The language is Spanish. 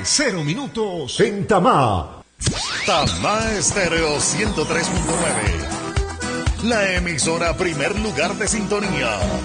0 minutos en Tamá. Tamá Estéreo 103.9. La emisora primer lugar de sintonía.